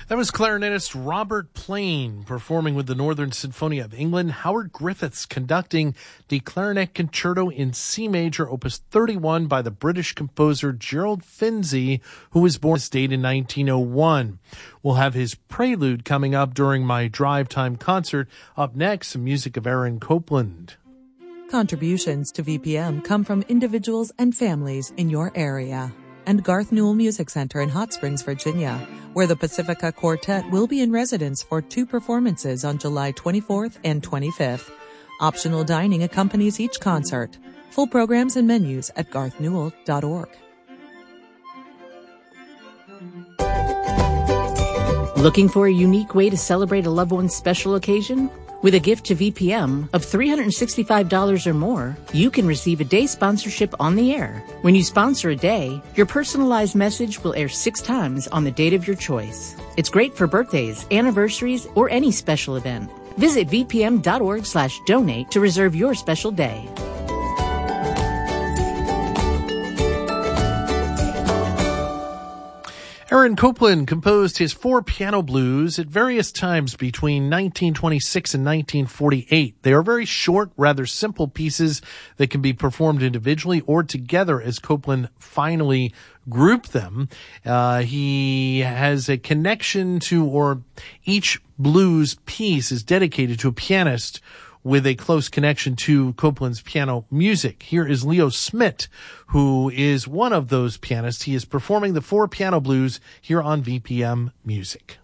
That was clarinetist Robert Plain performing with the Northern Symphony of England. Howard Griffiths conducting the Clarinet Concerto in C major, opus 31 by the British composer Gerald Finzi, who was born this date in 1901. We'll have his prelude coming up during my drive time concert. Up next, some music of Aaron Copland. Contributions to VPM come from individuals and families in your area. And Garth Newell Music Center in Hot Springs, Virginia, where the Pacifica Quartet will be in residence for 2 performances on July 24th and 25th. Optional dining accompanies each concert. Full programs and menus at garthnewell.org. Looking for a unique way to celebrate a loved one's special occasion? With a gift to VPM of $365 or more, you can receive a day sponsorship on the air. When you sponsor a day, your personalized message will air 6 times on the date of your choice. It's great for birthdays, anniversaries, or any special event. Visit vpm.org/donate to reserve your special day. Aaron Copland composed his 4 piano blues at various times between 1926 and 1948. They are very short, rather simple pieces that can be performed individually or together as Copland finally grouped them. He has a connection to, or each blues piece is dedicated to a pianist with a close connection to Copland's piano music. Here is Leo Smit, who is one of those pianists. He is performing the 4 piano blues here on VPM Music.